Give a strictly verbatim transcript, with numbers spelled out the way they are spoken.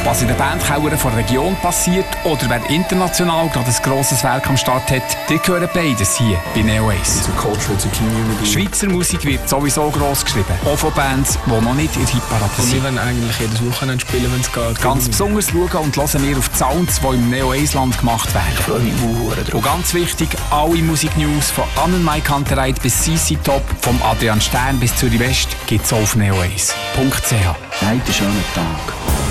Was in den Bandkellern der Region passiert oder wer international gerade ein grosses Werk am Start hat, die hören beides hier bei Neo Ace. It's a culture, it's a community. Schweizer Musik wird sowieso gross geschrieben, auch von Bands, die noch nicht in der Hitparade sind. Wir wollen eigentlich jedes Wochenende spielen, wenn es geht. Ganz besonders schauen und hören wir auf die Sounds, die im Neo Ace Land gemacht werden. Ich freue mich drauf. Und ganz wichtig, alle Musiknews von Annenmai Kantereit bis C C Top, vom Adrian Stern bis Zürich West, gibt es auf neoace punkt c h. Heute ist ein schöner Tag.